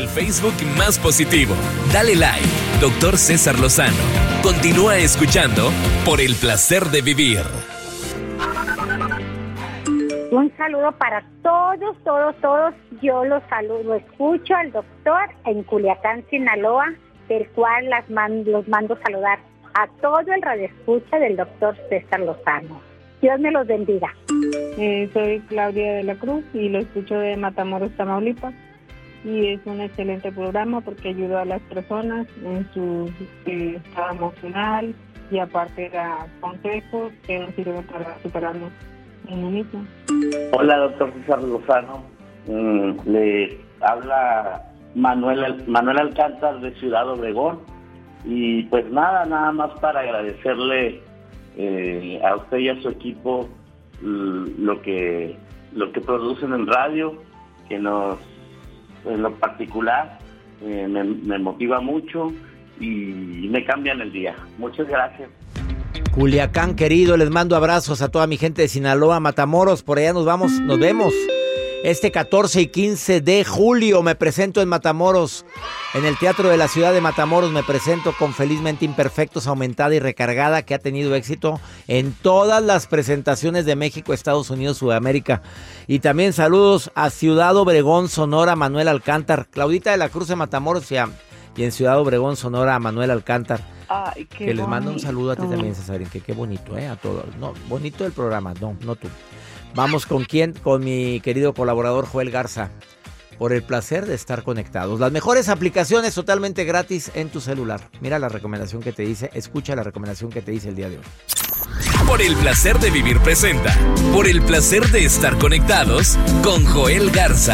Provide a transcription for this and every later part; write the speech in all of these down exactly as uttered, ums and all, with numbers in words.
el Facebook más positivo. Dale like, doctor César Lozano. Continúa escuchando Por el Placer de Vivir. Un saludo para todos, todos, todos. Yo los saludo, escucho al doctor en Culiacán, Sinaloa, del cual las man, los mando saludar a todo el radioescucha del doctor César Lozano. Dios me los bendiga. Eh, soy Claudia de la Cruz y lo escucho de Matamoros, Tamaulipas. Y es un excelente programa porque ayuda a las personas en su eh, estado emocional y aparte da consejos que nos sirven para superarnos en uno mismo. Hola, doctor César Lozano. Mm, le habla Manuel, Manuel Alcántar de Ciudad Obregón. Y pues nada, nada más para agradecerle eh, a usted y a su equipo lo que, lo que producen en radio, que nos, en lo particular, eh, me, me motiva mucho y me cambian el día. Muchas gracias. Culiacán, querido, les mando abrazos a toda mi gente de Sinaloa, Matamoros, por allá nos vamos, nos vemos. Este catorce y quince de julio me presento en Matamoros, en el Teatro de la Ciudad de Matamoros. Me presento con Felizmente Imperfectos, aumentada y recargada, que ha tenido éxito en todas las presentaciones de México, Estados Unidos, Sudamérica. Y también saludos a Ciudad Obregón, Sonora, Manuel Alcántar. Claudita de la Cruz de Matamoros y, a, y en Ciudad Obregón, Sonora, a Manuel Alcántar. Ay, qué que les mando un bonito. saludo a ti también, Cesarín, que qué bonito, ¿eh? A todos. No, bonito el programa, no, no tú. Vamos con quién, con mi querido colaborador Joel Garza, por el placer de estar conectados. Las mejores aplicaciones totalmente gratis en tu celular. Mira la recomendación que te dice, escucha la recomendación que te dice el día de hoy. Por el Placer de Vivir presenta Por el Placer de Estar Conectados con Joel Garza.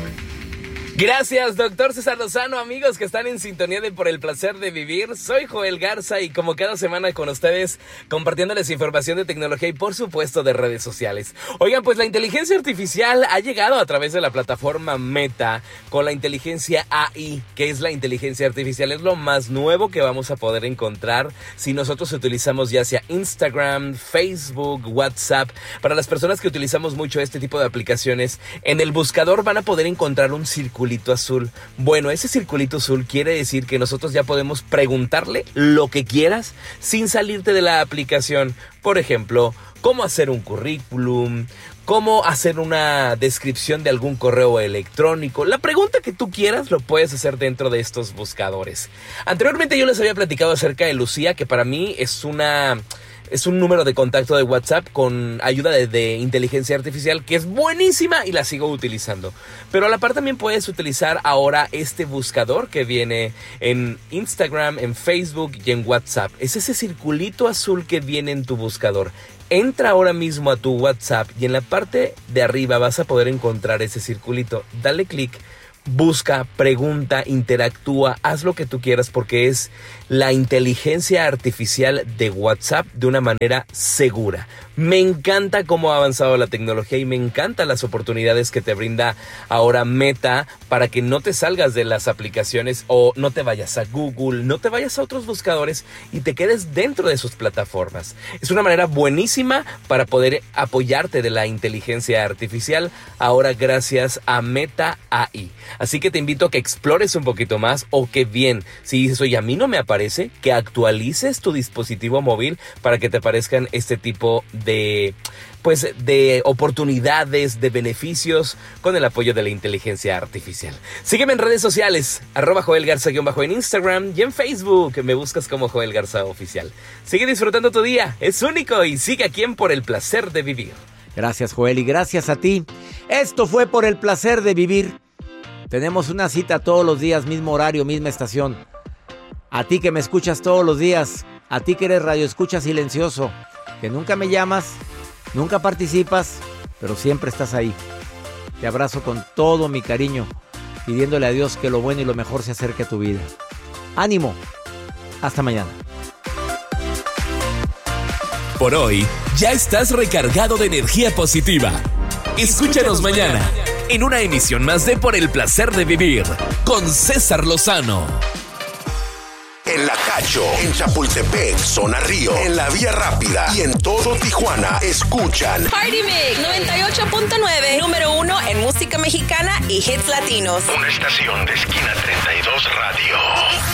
Gracias, doctor César Lozano, amigos que están en sintonía de Por el Placer de Vivir. Soy Joel Garza y como cada semana con ustedes, compartiéndoles información de tecnología y por supuesto de redes sociales. Oigan, pues la inteligencia artificial ha llegado a través de la plataforma Meta con la inteligencia A I, que es la inteligencia artificial. Es lo más nuevo que vamos a poder encontrar si nosotros utilizamos ya sea Instagram, Facebook, WhatsApp. Para las personas que utilizamos mucho este tipo de aplicaciones, en el buscador van a poder encontrar un círculo azul. Bueno, ese circulito azul quiere decir que nosotros ya podemos preguntarle lo que quieras sin salirte de la aplicación. Por ejemplo, cómo hacer un currículum, cómo hacer una descripción de algún correo electrónico. La pregunta que tú quieras lo puedes hacer dentro de estos buscadores. Anteriormente yo les había platicado acerca de Lucía, que para mí es una... Es un número de contacto de WhatsApp con ayuda de, de inteligencia artificial que es buenísima y la sigo utilizando. Pero a la par también puedes utilizar ahora este buscador que viene en Instagram, en Facebook y en WhatsApp. Es ese circulito azul que viene en tu buscador. Entra ahora mismo a tu WhatsApp y en la parte de arriba vas a poder encontrar ese circulito. Dale clic. Busca, pregunta, interactúa, haz lo que tú quieras porque es la inteligencia artificial de WhatsApp de una manera segura. Me encanta cómo ha avanzado la tecnología y me encantan las oportunidades que te brinda ahora Meta para que no te salgas de las aplicaciones o no te vayas a Google, no te vayas a otros buscadores y te quedes dentro de sus plataformas. Es una manera buenísima para poder apoyarte de la inteligencia artificial ahora gracias a Meta A I. Así que te invito a que explores un poquito más o que bien, si dices, oye, a mí no me aparece, que actualices tu dispositivo móvil para que te aparezcan este tipo de, pues, de oportunidades, de beneficios con el apoyo de la inteligencia artificial. Sígueme en redes sociales, arroba Joel Garza guión bajo en Instagram y en Facebook, me buscas como Joel Garza Oficial. Sigue disfrutando tu día, es único y sigue aquí en Por el Placer de Vivir. Gracias, Joel, y gracias a ti. Esto fue Por el Placer de Vivir. Tenemos una cita todos los días, mismo horario, misma estación. A ti que me escuchas todos los días, a ti que eres radioescucha silencioso, que nunca me llamas, nunca participas, pero siempre estás ahí. Te abrazo con todo mi cariño, pidiéndole a Dios que lo bueno y lo mejor se acerque a tu vida. ¡Ánimo! Hasta mañana. Por hoy, ya estás recargado de energía positiva. Escúchanos mañana en una emisión más de Por el Placer de Vivir con César Lozano. En La Cacho, en Chapultepec, Zona Río, en la Vía Rápida y en todo Tijuana, escuchan Party Mix noventa y ocho punto nueve, número uno en música mexicana y hits latinos. Una estación de esquina.